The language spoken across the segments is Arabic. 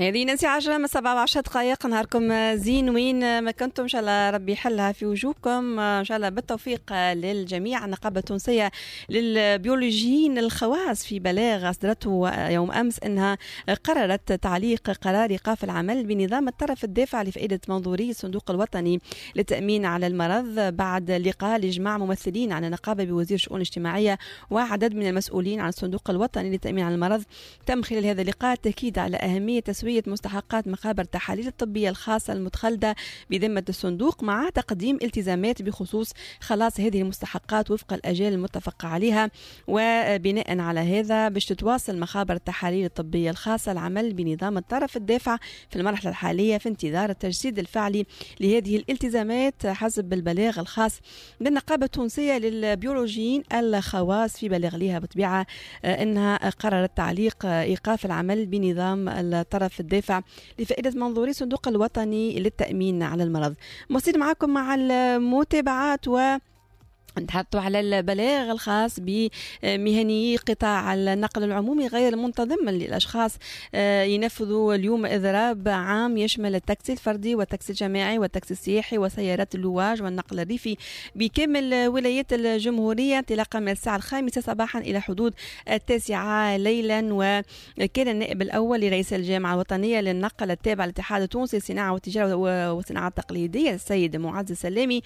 هذه نانسي عجرم 17 دقائق. نهاركم زين وين ما كنتم، ان شاء الله ربي يحلها في وجوهكم ان شاء الله بالتوفيق للجميع. النقابه التونسيه للبيولوجيين الخواص في بلاغ اصدرته يوم امس انها قررت تعليق قرار ايقاف العمل بنظام الطرف الدافع لفائده منظوري الصندوق الوطني للتامين على المرض بعد لقاء لاجماع ممثلين عن النقابه بوزير الشؤون الاجتماعيه وعدد من المسؤولين عن الصندوق الوطني للتامين على المرض. تم خلال هذا اللقاء التاكيد على اهميه تسويه مستحقات مخابر التحاليل الطبية الخاصة المتخلدة بذمة الصندوق مع تقديم التزامات بخصوص خلاص هذه المستحقات وفق الأجال المتفق عليها. وبناء على هذا باش تتواصل مخابر التحاليل الطبية الخاصة العمل بنظام الطرف الدافع في المرحلة الحالية في انتظار التجسيد الفعلي لهذه الالتزامات حسب البلاغ الخاص بالنقابة التونسية للبيولوجيين الخواص. في بلاغ لها بطبيعة أنها قررت تعليق إيقاف العمل بنظام الطرف الدافع لفائدة منظوري الصندوق الوطني للتأمين على المرض. مصير معكم مع المتابعات نتحدثوا على البلاغ الخاص بمهنيي قطاع النقل العمومي غير المنتظم للأشخاص ينفذوا اليوم إضراب عام يشمل التاكسي الفردي والتاكسي الجماعي والتاكسي السياحي وسيارات اللواج والنقل الريفي بكامل ولايات الجمهورية انطلاقا من الساعة 5 صباحا إلى حدود 9 ليلا. وكان النائب الأول لرئيس الجامعة الوطنية للنقل التابع للاتحاد التونسي للصناعة والتجارة والصناعة التقليدية السيد معز السلامي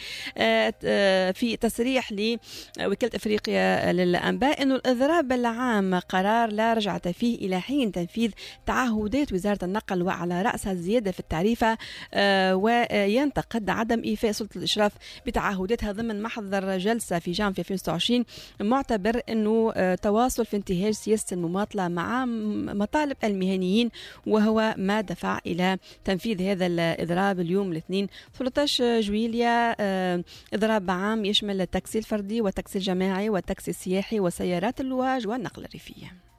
في تصريح لوكالة أفريقيا للأنباء أنه الإضراب العام قرار لا رجعة فيه إلى حين تنفيذ تعهدات وزارة النقل وعلى رأسها الزيادة في التعريفة وينتقد عدم إيفاء سلطة الإشراف بتعهداتها ضمن محضر جلسة في جانفي 2026 معتبر أنه تواصل في انتهاج سياسة المماطلة مع مطالب المهنيين وهو ما دفع إلى تنفيذ هذا الإضراب اليوم الاثنين 13 جويليا. إضراب عام يشمل التاكسي الفردي والتاكسي الجماعي والتاكسي السياحي وسيارات اللواج والنقل الريفي.